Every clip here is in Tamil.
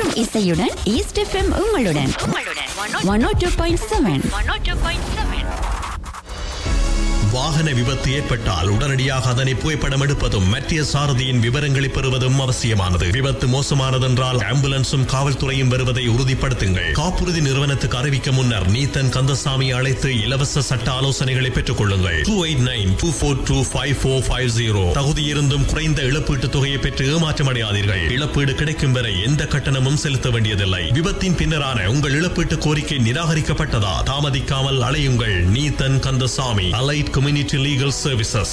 என்றும் இசையுடன் ஈஸ்ட் எஃப்எம் உங்களுடன் 102.7. வாகன விபத்து ஏற்பட்டால் உடனடியாக அதனை புகைப்படம் எடுப்பதும் மத்திய சாரதியின் விவரங்களை பெறுவதும் அவசியமானது. விபத்து மோசமானதென்றால் ஆம்புலன்ஸும் காவல்துறையும் வருவதை உறுதிப்படுத்துங்கள். காப்புறுதி நிறுவனத்துக்கு அறிவிக்க முன்னர் நீத்தன் கந்தசாமி அழைத்து இலவச சட்ட ஆலோசனைகளை பெற்றுக் கொள்ளுங்கள். 2892425450. தகுதியிருந்தும் குறைந்த இழப்பீட்டுத் தொகையை பெற்று ஏமாற்றமடையாதீர்கள். இழப்பீடு கிடைக்கும் வரை எந்த கட்டணமும் செலுத்த வேண்டியதில்லை. விபத்தின் பின்னரான உங்கள் இழப்பீட்டு கோரிக்கை நிராகரிக்கப்பட்டதா? தாமதிக்காமல் அலையுங்கள். Neethan Kandasamy, allied Community Legal Services,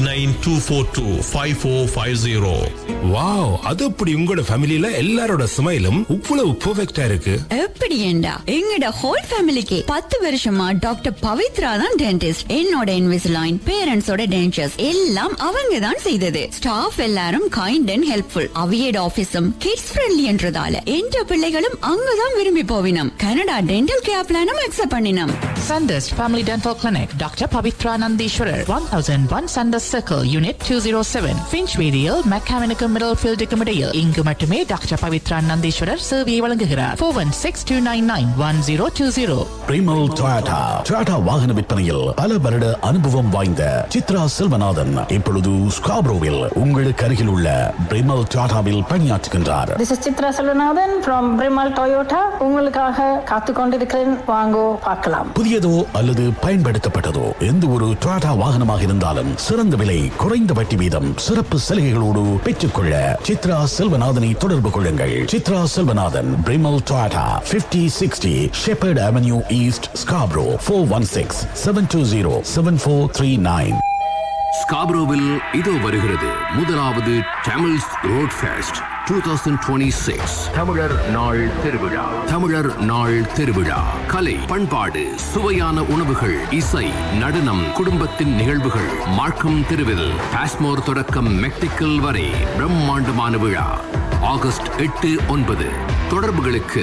2892425450. Wow, அது அப்படி உங்களோட ஃபேமிலில எல்லாரோட ஸ்மைலும் இவ்வளவு பெர்ஃபெக்ட்டா இருக்கு. எப்படி ஏண்டா எங்கட ஹோல் ஃபேமிலிக்கு 10 வருஷமா டாக்டர் பவித்ரா தான் டென்டிஸ்ட். என்னோட இன்விசிலைன், பேரண்ட்ஸோட டென்டர்ஸ் எல்லாம் அவங்க தான் செய்தது. ஸ்டாஃப் எல்லாரும் kind and helpful. அவியட் ஆபீஸும் kids friendly என்றதால என்ற பிள்ளைகளும் அங்கதான் விரும்பி போவினம். கனடா டென்டல் கேர் பிளானும் அக்செப்ட் பண்ணினோம். Sanders Family Dental Clinic, Dr. Pavitra Nandishwarar, 1001 Sanders Circle, Unit 207, Finchweedial, McCavinicum Middlefield Decomedial. இங்கு மட்டுமே டாக்டர் பவித்ரா நந்தீஸ்வரர் சேவையை வழங்குகிறார். 4162991020. பிரிமல் டொயோட்டா வாகன விற்பனையில் பல வருட அனுபவம் வாய்ந்த சித்ரா செல்வநாதன் இப்பொழுது ஸ்காப்ரோவில் உங்களுக்கு அருகில் உள்ள பிரிமல் டொயோட்டாவில் பணியாற்றுகின்றார். This is Chitra Selvanathan from Brimal Toyota. உங்களுக்காக காத்துக் கொண்டிருக்கிறேன், வாங்கோ பார்க்கலாம். புதியதோ அல்லது பயன்படுத்தப்பட்டதோ எந்த ஒரு டொயோட்டா வாகனமாக இருந்தாலும் சிறந்த விலை, குறைந்த வட்டி வீதம், சிறப்பு சலுகைகளோடு பெற்றுக்கொள்ள சித்ரா செல்வநாதனை தொடர்பு கொள்ளுங்கள். Chitra Selvanathan, பிரிமல் Toyota, 5060 shepherd avenue east, Scarborough. 416-720-7439. ஸ்காப்ரோவில் இதோ வருகிறது முதலாவது தமிழ்ஸ் ரோட் ஃபெஸ்ட் 2026. தமிழர் நாள் திருவிழா. தமிழர் நாள் திருவிழா. கலை, பண்பாடு, சுவையான உணவுகள், இசை, நடனம், குடும்பத்தின் நிகழ்வுகள். மார்க்கம் தெருவில் பாஸ்மோர் தொடக்கம் மெக்டிக்கல் வரை பிரம்மாண்டமான விழா. ஆகஸ்ட் 8-9. தொடர்புகளுக்கு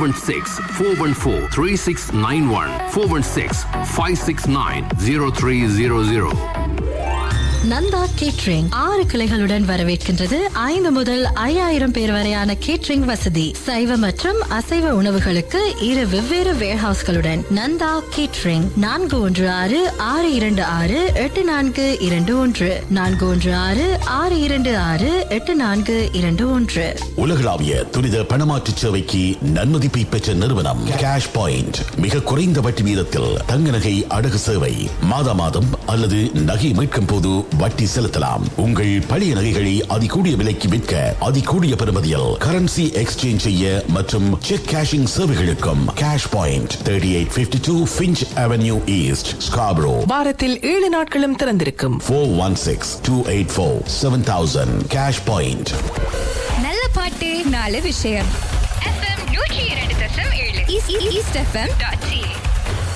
416-414-3691, 416-569-0300. நந்தா கேட்டரிங் 6 கிளைகளுடன் வரவேற்கின்றது. 5 முதல் 5000 பேர் வரையான கேட்டரிங் வசதி. சைவ மற்றும் அசைவ உணவுகளுக்கு 2 வெவ்வேறு வேர்ஹவுஸ்களுடன் நந்தா கேட்டரிங். 416-626-8421, 416-626-8421. உலகளாவிய துரித பணமாற்று சேவைக்கு நன்மதிப்பை பெற்ற நிறுவனம் கேஷ் பாயிண்ட். மிக குறைந்த வட்டி வீதத்தில் தங்க நகை அடகு சேவை. மாதம் அல்லது நகை மீட்கும் போது வட்டி செலுத்தலாம். உங்கள் பழைய நகைகளை அதிகூடிய விலைக்கு விற்க, அதிகூடிய பெறுமதியில் கரன்சி எக்ஸ்சேஞ்ச் செய்ய மற்றும் check cashing சேவைகளுக்கும் cash point 3852 Finch Avenue East, Scarborough. வாரத்தில் 7 நாட்களும் திறந்திருக்கும். 416-284-7000. Cash point. நல்ல பாட்டு, நல்ல விஷயம். FM 102.7 east எஃப்எம்.ca